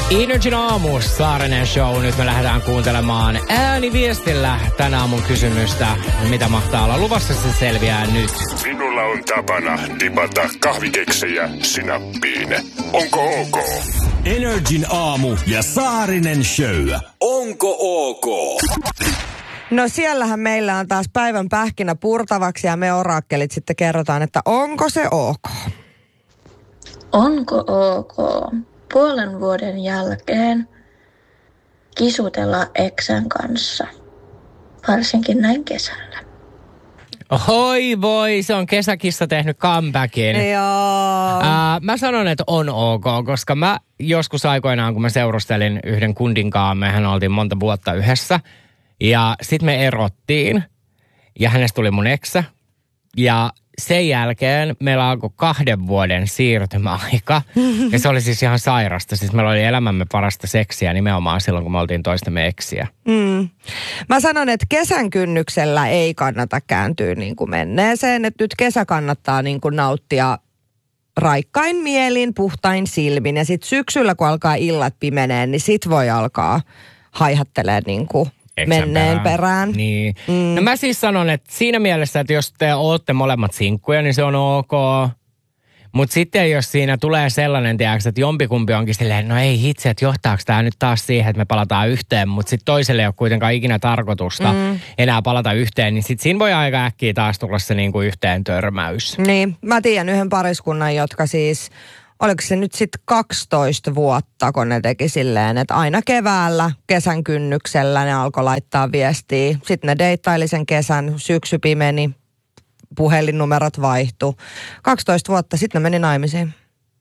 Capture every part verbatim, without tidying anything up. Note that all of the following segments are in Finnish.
Energin aamu, Saarinen show. Nyt me lähdetään kuuntelemaan ääniviestillä tänä aamun kysymystä. Mitä mahtaa olla luvassa, se selviää nyt. Minulla on tapana dipata kahvikeksejä sinappiin. Onko ok? Energin aamu ja Saarinen show. Onko ok? No siellähän meillä on taas päivän pähkinä purtavaksi ja me oraakkelit sitten kerrotaan, että onko se ok? Onko ok puolen vuoden jälkeen kisutella eksän kanssa, varsinkin näin kesällä? Hoi voi, se on kesäkissa tehnyt comebackin. Joo. Ää, mä sanon, että on ok, koska mä joskus aikoinaan, kun mä seurustelin yhden kundinkaan, mehän oltiin monta vuotta yhdessä. Ja sit me erottiin ja hänestä tuli mun eksä. Ja sen jälkeen meillä alkoi kahden vuoden siirtymäaika. Ja se oli siis ihan sairasta. Siis meillä oli elämämme parasta seksiä nimenomaan silloin, kun me oltiin toistemme eksiä. Mm. Mä sanon, että kesän kynnyksellä ei kannata kääntyä niin kuin menneeseen. Että nyt kesä kannattaa niin kuin nauttia raikkain mielin, puhtain silmin. Ja sit syksyllä, kun alkaa illat pimeneen, niin sit voi alkaa haihattelee niin kuin menneen perään. perään. Niin. Mm. No mä siis sanon, että siinä mielessä, että jos te ootte molemmat sinkkuja, niin se on ok. Mutta sitten jos siinä tulee sellainen, tiedätkö, että jompikumpi onkin silleen, no ei hitse, että johtaako tämä nyt taas siihen, että me palataan yhteen, mutta sitten toiselle ei ole kuitenkaan ikinä tarkoitusta mm. enää palata yhteen, niin sitten siinä voi aika äkkiä taas tulla se niinku yhteen törmäys. Niin, mä tiedän yhden pariskunnan, jotka siis, oliko se nyt sitten kaksitoista vuotta, kun ne teki silleen, että aina keväällä, kesän kynnyksellä ne alkoi laittaa viestiä. Sitten ne deittaili sen kesän, syksy pimeni, puhelinnumerot vaihtui. kaksitoista vuotta, sitten ne meni naimisiin.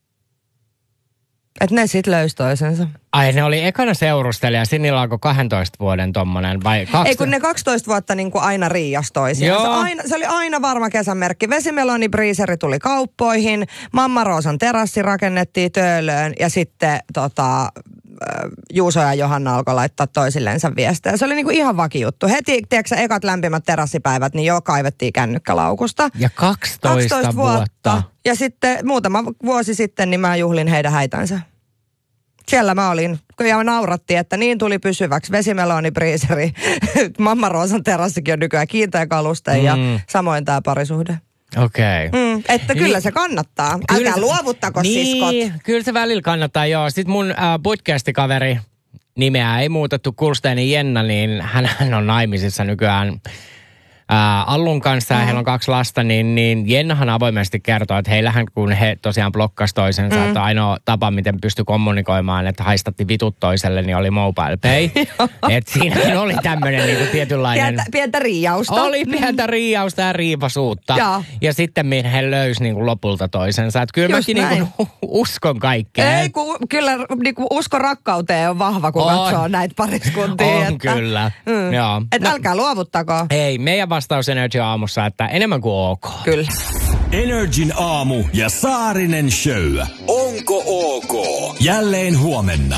Että ne sitten löysi toisensa. Ai ne oli ekana seurustelija, siinä niillä alkoi kahdentoista vuoden tommonen vai kaksitoista? Ei kun ne kaksitoista vuotta niin kuin aina riias toisiaan. Se, aina, se oli aina varma kesämerkki. Vesimeloni Breezeri tuli kauppoihin, Mamma Roosan terassi rakennettiin Töölöön ja sitten tota, Juuso ja Johanna alkoi laittaa toisillensa viestejä. Se oli niinku ihan vakijuttu. Heti, tiedätkö ekat lämpimät terassipäivät, niin jo kaivettiin kännykkälaukusta. Ja kaksitoista, kaksitoista vuotta. vuotta. Ja sitten muutama vuosi sitten, niin mä juhlin heidän häitänsä. Siellä mä olin, ja naurattiin, että niin tuli pysyväksi. Vesimeloni Breezeri, Mamma Roosan terassikin on nykyään kiinteä kaluste mm. ja samoin tämä parisuhde. Okei. Okay. Mm, että kyllä niin, se kannattaa. Älkää se, luovuttako niin, siskot. Kyllä se välillä kannattaa, joo. Sitten mun äh, podcastikaveri, nimeä ei muutettu, Kulsteeni Jenna, niin hän on naimisissa nykyään Ää, Allun kanssa ja mm. heillä on kaksi lasta, niin, niin Jennahan avoimesti kertoo, että heillähän kun he tosiaan blokkasi toisensa, mm. että ainoa tapa, miten pystyi kommunikoimaan, että haistatti vitut toiselle, niin oli mobile pay. Että siinäkin oli tämmöinen niinku tietynlainen... Pientä, pientä riiausta. Oli pientä riiausta ja riipasuutta. Ja, ja sitten he löysi niinku lopulta toisensa. Että kyllä Just mäkin niinku uskon kaikkeen. Ei, kun, kyllä niinku usko rakkauteen on vahva, kun on. katsoo näitä pariskuntia. On että, kyllä, mm. joo. Että no, älkää luovuttako. Ei, meidän vastaus Energy aamussa, että enemmän kuin ok. Kyllä. Energin aamu ja Saarinen show. Onko ok? Jälleen huomenna.